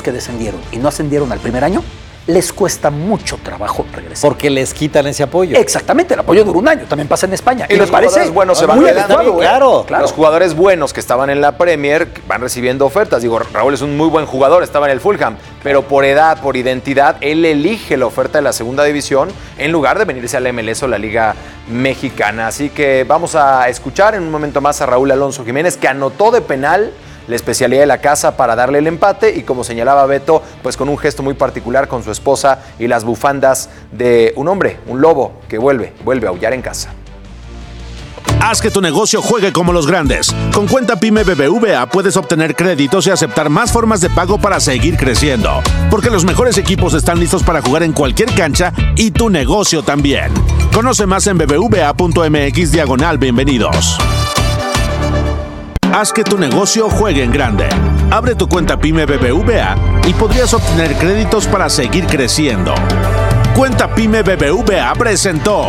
que descendieron y no ascendieron al primer año, les cuesta mucho trabajo regresar. Porque les quitan ese apoyo. Exactamente, el apoyo dura un año, también pasa en España. Y los jugadores buenos se van quedando. Claro. Los jugadores buenos que estaban en la Premier van recibiendo ofertas. Digo, Raúl es un muy buen jugador, estaba en el Fulham, pero por edad, por identidad, él elige la oferta de la segunda división en lugar de venirse a la MLS o la Liga Mexicana. Así que vamos a escuchar en un momento más a Raúl Alonso Jiménez, que anotó de penal la especialidad de la casa para darle el empate y, como señalaba Beto, pues con un gesto muy particular con su esposa y las bufandas de un hombre, un lobo que vuelve a aullar en casa. Haz que tu negocio juegue como los grandes. Con Cuenta Pyme BBVA puedes obtener créditos y aceptar más formas de pago para seguir creciendo. Porque los mejores equipos están listos para jugar en cualquier cancha y tu negocio también. Conoce más en bbva.mx/bienvenidos. Haz que tu negocio juegue en grande. Abre tu cuenta Pyme BBVA y podrías obtener créditos para seguir creciendo. Cuenta Pyme BBVA presentó.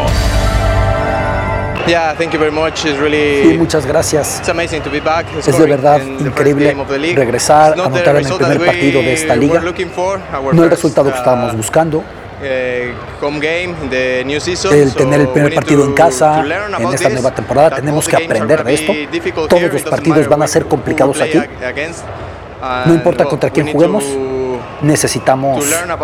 Yeah, thank you very much. It's really, Sí, muchas gracias. it's amazing to be back. Es de verdad increíble regresar a anotar en el primer partido de esta liga. No el resultado que estábamos buscando. Home game in the new season, El tener el primer partido en casa en esta nueva temporada. Tenemos que aprender de esto. Todos los partidos van a ser complicados aquí. No importa contra quién juguemos, necesitamos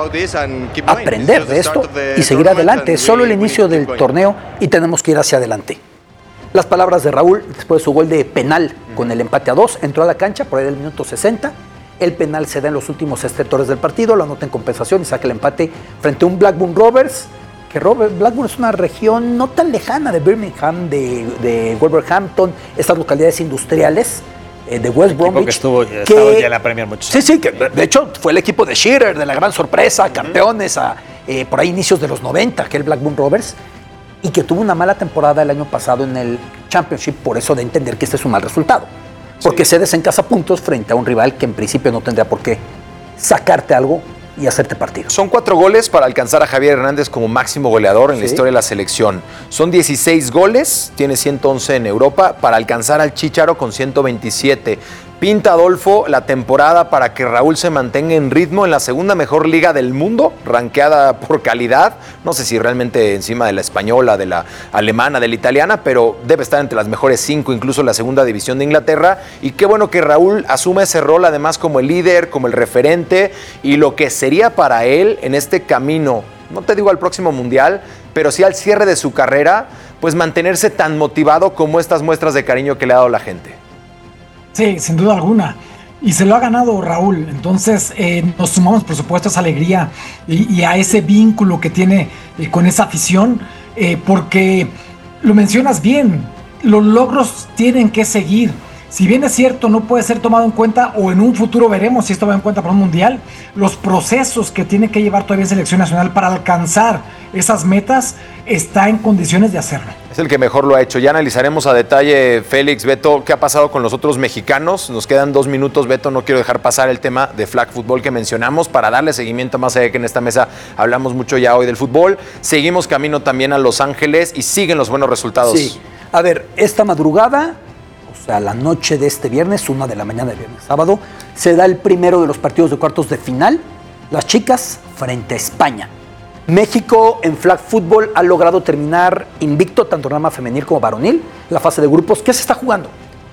aprender de esto y seguir adelante. Es solo el inicio del torneo y tenemos que ir hacia adelante. Las palabras de Raúl después de su gol de penal con el empate a 2, entró a la cancha por ahí del minuto 60. El penal se da en los últimos sectores del partido, lo anota en compensación y saca el empate frente a un Blackburn Rovers, que Blackburn es una región no tan lejana de Birmingham, de Wolverhampton, estas localidades industriales de West Bromwich. Que estaba ya en la Premier muchos años. Sí, que de hecho fue el equipo de Shearer, de la gran sorpresa, campeones por ahí inicios de los 90, que el Blackburn Rovers, y que tuvo una mala temporada el año pasado en el Championship, por eso de entender que este es un mal resultado. Porque cedes en casa puntos frente a un rival que en principio no tendría por qué sacarte algo y hacerte partido. Son 4 goles para alcanzar a Javier Hernández como máximo goleador en la historia de la selección. Son 16 goles, tiene 111 en Europa, para alcanzar al Chícharo con 127. Pinta Adolfo la temporada para que Raúl se mantenga en ritmo en la segunda mejor liga del mundo, rankeada por calidad. No sé si realmente encima de la española, de la alemana, de la italiana, pero debe estar entre las mejores 5, incluso la segunda división de Inglaterra. Y qué bueno que Raúl asume ese rol además como el líder, como el referente y lo que sería para él en este camino, no te digo al próximo mundial, pero sí al cierre de su carrera, pues mantenerse tan motivado como estas muestras de cariño que le ha dado la gente. Sí, sin duda alguna. Y se lo ha ganado Raúl. Entonces nos sumamos, por supuesto, a esa alegría y a ese vínculo que tiene con esa afición, porque lo mencionas bien, los logros tienen que seguir. Si bien es cierto, no puede ser tomado en cuenta, o en un futuro veremos si esto va en cuenta para un mundial, los procesos que tiene que llevar todavía Selección Nacional para alcanzar esas metas, está en condiciones de hacerlo. Es el que mejor lo ha hecho. Ya analizaremos a detalle, Félix, Beto, qué ha pasado con los otros mexicanos. Nos quedan 2 minutos, Beto, no quiero dejar pasar el tema de flag football que mencionamos para darle seguimiento, más allá de que en esta mesa hablamos mucho ya hoy del fútbol. Seguimos camino también a Los Ángeles y siguen los buenos resultados. Sí, a ver, esta madrugada, o sea, la noche de este viernes, 1 de la mañana de viernes sábado, se da el primero de los partidos de cuartos de final, las chicas frente a España. México en flag football ha logrado terminar invicto tanto en rama femenil como varonil la fase de grupos. ¿Qué se está jugando?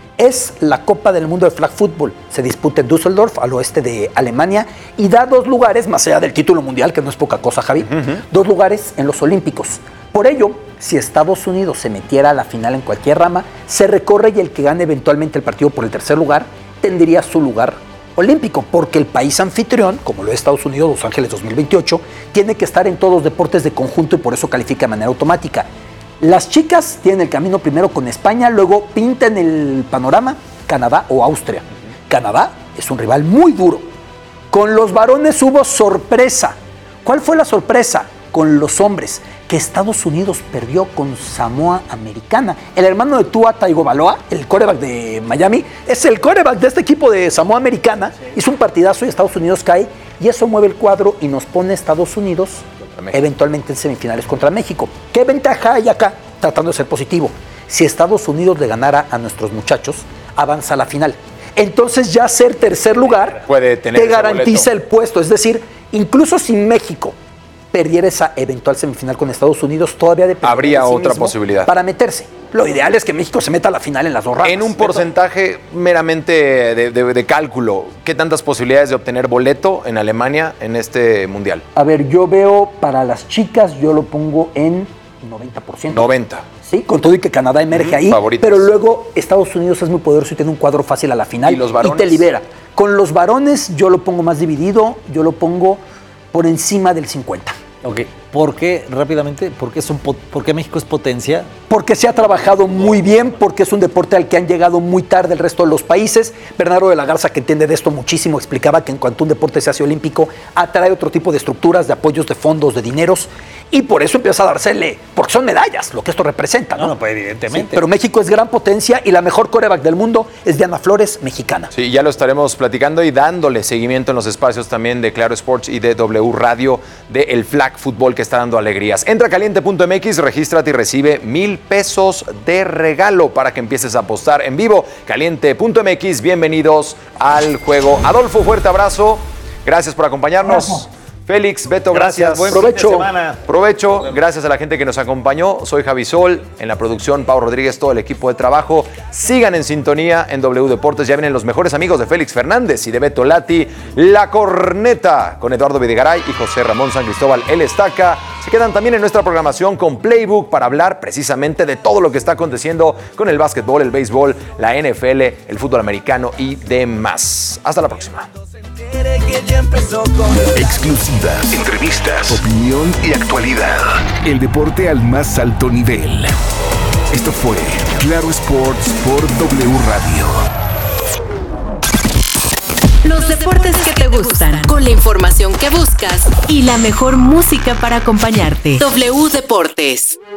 Es la Copa del Mundo de Flag Football. Se disputa en Düsseldorf, al oeste de Alemania, y da 2 lugares, más allá del título mundial, que no es poca cosa, Javi, 2 lugares en los Olímpicos. Por ello, si Estados Unidos se metiera a la final en cualquier rama, se recorre y el que gane eventualmente el partido por el tercer lugar tendría su lugar olímpico, porque el país anfitrión, como lo es Estados Unidos, Los Ángeles 2028, tiene que estar en todos los deportes de conjunto y por eso califica de manera automática. Las chicas tienen el camino primero con España, luego pintan el panorama Canadá o Austria. Canadá es un rival muy duro. Con los varones hubo sorpresa. ¿Cuál fue la sorpresa? Con los hombres, que Estados Unidos perdió con Samoa Americana. El hermano de Tua Tagovailoa, el quarterback de Miami, es el quarterback de este equipo de Samoa Americana. Hizo un partidazo y Estados Unidos cae, y eso mueve el cuadro y nos pone Estados Unidos eventualmente en semifinales contra México. ¿Qué ventaja hay acá? Tratando de ser positivo. Si Estados Unidos le ganara a nuestros muchachos, avanza a la final. entonces ya ser tercer lugar puede tener te ese garantiza boleto. el puesto. Es decir, incluso si México perdiera esa eventual semifinal con Estados Unidos, todavía dependería Habría de sí otra mismo posibilidad. para meterse. Lo ideal es que México se meta a la final en las dos rondas. En un porcentaje meramente de cálculo, ¿qué tantas posibilidades de obtener boleto en Alemania en este mundial? A ver, yo veo para las chicas, yo lo pongo en 90%. 90. Sí, con todo y que Canadá emerge ahí, favoritas. pero luego Estados Unidos es muy poderoso y tiene un cuadro fácil a la final ¿Y los varones? te libera. Con los varones yo lo pongo más dividido, yo lo pongo por encima del 50. Ok, ¿por qué, rápidamente, por qué México es potencia? Porque se ha trabajado muy bien, porque es un deporte al que han llegado muy tarde el resto de los países. Bernardo de la Garza, que entiende de esto muchísimo, explicaba que en cuanto un deporte se hace olímpico, atrae otro tipo de estructuras, de apoyos, de fondos, de dineros, y por eso empieza a dársele, porque son medallas, lo que esto representa, ¿no? No, pues evidentemente. Sí, pero México es gran potencia y la mejor quarterback del mundo es Diana Flores, mexicana. Sí, ya lo estaremos platicando y dándole seguimiento en los espacios también de Claro Sports y de W Radio de el Flag Fútbol que está dando alegrías. Entra a caliente.mx, regístrate y recibe $1,000 de regalo para que empieces a apostar en vivo. Caliente.mx, bienvenidos al juego. Adolfo, fuerte abrazo. Gracias por acompañarnos. Abrazo. Félix, Beto, gracias. Buen Provecho. fin de semana. Provecho, gracias a la gente que nos acompañó. Soy Javi Sol, en la producción Pau Rodríguez, todo el equipo de trabajo. Sigan en sintonía en W Deportes. Ya vienen los mejores amigos de Félix Fernández y de Beto Lati, La Corneta, con Eduardo Videgaray y José Ramón San Cristóbal, El Estaca. Se quedan también en nuestra programación con Playbook para hablar precisamente de todo lo que está aconteciendo con el básquetbol, el béisbol, la NFL, el fútbol americano y demás. Hasta la próxima. Exclusivas, entrevistas, opinión y actualidad. El deporte al más alto nivel. Esto fue Claro Sports por W Radio. Los deportes que te gustan, con la información que buscas y la mejor música para acompañarte. W Deportes.